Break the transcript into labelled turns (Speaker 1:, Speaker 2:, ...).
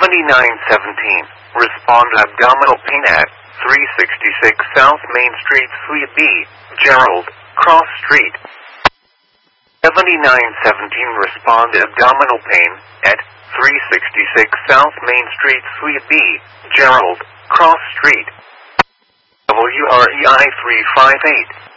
Speaker 1: 7917. Respond abdominal pain at 366 South Main Street, Suite B, Gerald, Cross Street. 7917. Respond abdominal pain at 366 South Main Street, Suite B, Gerald, Cross Street. WREI 358.